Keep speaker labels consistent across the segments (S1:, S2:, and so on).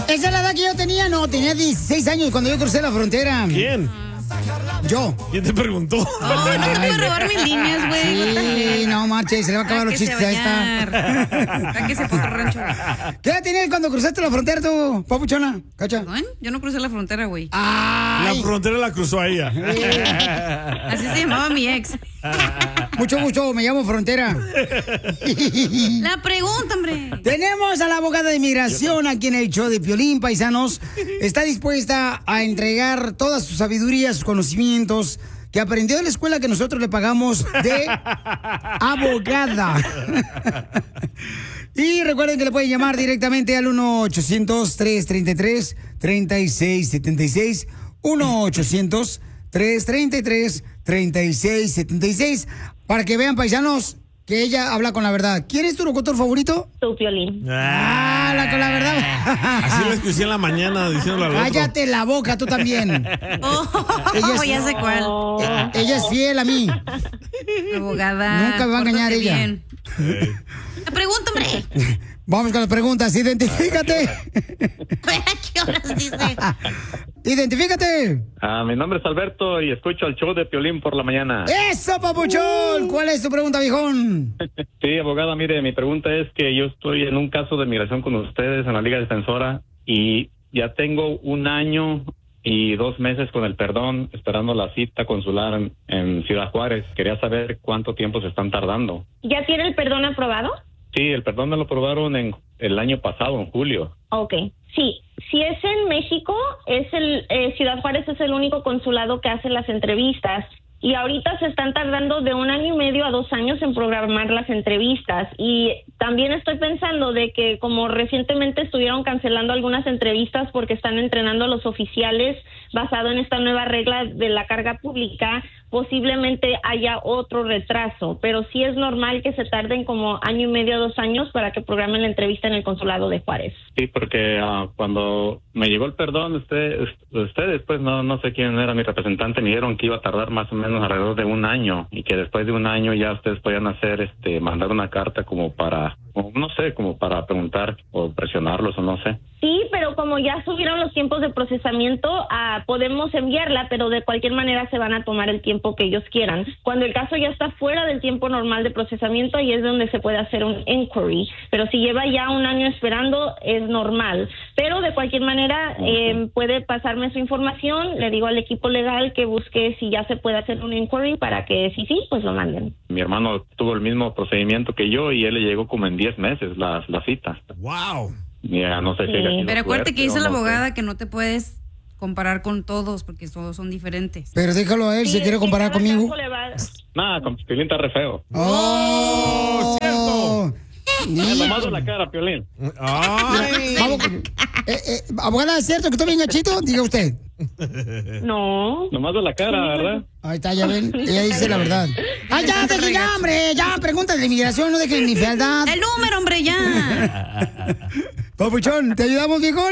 S1: ¿Esa es la edad que yo tenía? No, tenía 16 años cuando yo crucé la frontera.
S2: ¿Quién?
S1: Yo.
S2: ¿Quién te preguntó?
S3: Oh, no te puedes robar mis líneas, güey.
S1: Sí, no marches, se le va a acabar los chistes a esta.
S3: Sáquese para otro rancho.
S1: ¿Qué edad tenías cuando cruzaste la frontera tú, papuchona? ¿Cacha?
S3: Yo no crucé la frontera, güey.
S2: La frontera la cruzó a ella.
S3: Así se llamaba mi ex.
S1: Mucho gusto, me llamo Frontera.
S3: La pregunta, hombre.
S1: Tenemos a la abogada de inmigración aquí en el show de Piolín, paisanos. Está dispuesta a entregar toda su sabiduría, sus conocimientos que aprendió en la escuela que nosotros le pagamos de abogada. Y recuerden que le pueden llamar directamente al 1-800-333-3676. 1-800-333-3676. Para que vean, paisanos, que ella habla con la verdad. ¿Quién es tu locutor favorito?
S4: Tu Piolín.
S1: Habla con la verdad.
S2: Así lo escuché en la mañana diciéndole al otro.
S1: Cállate la boca, tú también.
S3: Ya sé cuál.
S1: Ella es fiel a mí.
S3: Abogada.
S1: Nunca me va a engañar ella.
S3: Bien. La pregunta, hombre.
S1: Vamos con las preguntas. Identifícate.
S3: ¿Qué horas dice?
S1: Identifícate.
S5: Mi nombre es Alberto y escucho el show de Piolín por la mañana.
S1: ¡Eso, papuchón! ¿Cuál es tu pregunta, viejón?
S5: Sí, abogada, mire, mi pregunta es que yo estoy en un caso de migración con ustedes en la Liga Defensora y ya tengo 1 año y 2 meses con el perdón esperando la cita consular en Ciudad Juárez. Quería saber cuánto tiempo se están tardando.
S4: ¿Ya tiene el perdón aprobado?
S5: Sí, el perdón me lo aprobaron en el año pasado, en julio.
S4: Ok, sí. Si es en México, Ciudad Juárez es el único consulado que hace las entrevistas. Y ahorita se están tardando de 1 año y medio a 2 años en programar las entrevistas. Y también estoy pensando de que como recientemente estuvieron cancelando algunas entrevistas porque están entrenando a los oficiales basado en esta nueva regla de la carga pública, posiblemente haya otro retraso. Pero sí es normal que se tarden como 1 año y medio a 2 años para que programen la entrevista en el consulado de Juárez.
S5: Sí, porque cuando me llegó el perdón, ustedes, pues no sé quién era mi representante, me dijeron que iba a tardar más o menos alrededor de 1 año y que después de 1 año ya ustedes podían hacer, mandar una carta como para, no sé, como para preguntar o presionarlos o no sé.
S4: Sí, pero como ya subieron los tiempos de procesamiento, podemos enviarla, pero de cualquier manera se van a tomar el tiempo que ellos quieran. Cuando el caso ya está fuera del tiempo normal de procesamiento, ahí es donde se puede hacer un inquiry. Pero si lleva ya 1 año esperando, es normal. Pero de cualquier manera, puede pasarme su información, le digo al equipo legal que busque si ya se puede hacer un inquiry para que sí, pues lo manden.
S5: Mi hermano tuvo el mismo procedimiento que yo y él le llegó como en 10 meses la cita.
S2: ¡Wow!
S5: Ya, no sé si
S3: pero acuérdate que dice la abogada que no te puedes comparar con todos porque todos son diferentes.
S1: Pero déjalo a él, si quiere comparar conmigo.
S5: Nada, con Piolín está re feo.
S1: ¡Oh!
S5: ¡Cierto! Me nomás la cara, Piolín.
S2: ¡Ay!
S1: Abogada, ¿es cierto que estoy bien gachito? Diga usted.
S4: No.
S5: Nomás de la cara, ¿verdad?
S1: Ahí está, ya ven, ella dice la verdad. ¡Ay, ya, dejen ya, hombre! Ya, preguntas de inmigración, no dejen ni fealdad.
S3: ¡El número, hombre, ya!
S1: Papuchón, ¿te ayudamos, viejón?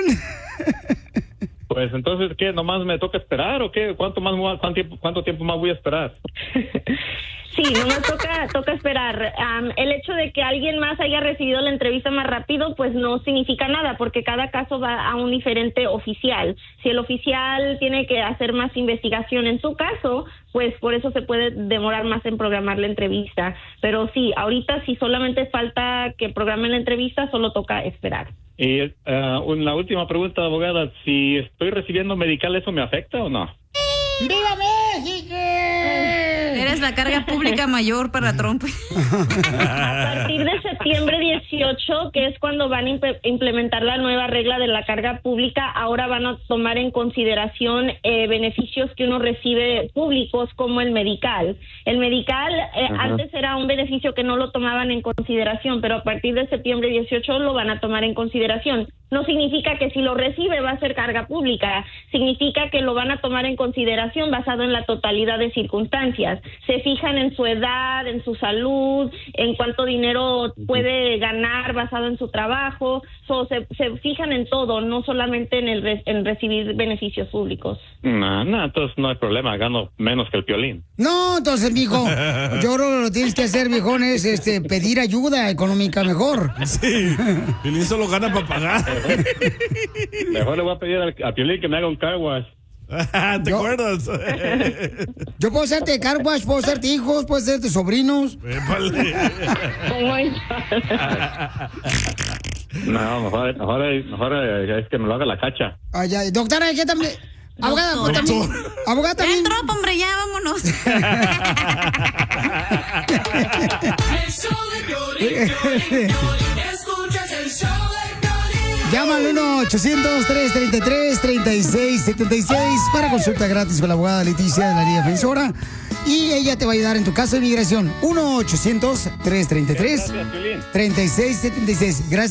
S5: Pues entonces, ¿qué? ¿Nomás me toca esperar o qué? ¿Cuánto tiempo más voy a esperar?
S4: Sí, nomás toca esperar. El hecho de que alguien más haya recibido la entrevista más rápido, pues no significa nada, porque cada caso va a un diferente oficial. Si el oficial tiene que hacer más investigación en su caso, pues por eso se puede demorar más en programar la entrevista. Pero sí, ahorita si solamente falta que programen la entrevista, solo toca esperar.
S5: Y la última pregunta, abogada, si estoy recibiendo medical, ¿eso me afecta o no?
S1: ¡Viva México!
S3: Eres la carga pública mayor para Trump.
S4: A partir de septiembre 18, que es cuando van a implementar la nueva regla de la carga pública, ahora van a tomar en consideración beneficios que uno recibe públicos como el medical. El medical antes era un beneficio que no lo tomaban en consideración, pero a partir de septiembre 18 lo van a tomar en consideración. No significa que si lo recibe va a ser carga pública, significa que lo van a tomar en consideración basado en la totalidad de circunstancias. Se fijan en su edad, en su salud, en cuánto dinero puede ganar basado en su trabajo, se fijan en todo, no solamente en recibir beneficios públicos.
S5: No, entonces no hay problema, gano menos que el Piolín.
S1: No, entonces, mijo, yo creo que lo tienes que hacer, viejón, es pedir ayuda económica mejor.
S2: Sí, Piolín solo gana para pagar.
S5: Mejor le voy a pedir a Piolín que me haga un car wash.
S2: ¿Te acuerdas?
S1: Yo puedo hacerte car wash, puedo hacerte hijos, puedo hacerte sobrinos.
S2: Épale.
S4: Oh my God.
S5: No, mejor es que me lo haga la cacha.
S1: Ay, ay, doctora, ¿qué también? Abogada, pues, también. Abogada
S3: Ya
S1: también.
S3: entró, hombre, ya vámonos.
S1: Llama al 1-800-333-3676 para consulta gratis con la abogada Leticia de la Liga Defensora. Y ella te va a ayudar en tu caso de inmigración. 1-800-333-3676. Gracias.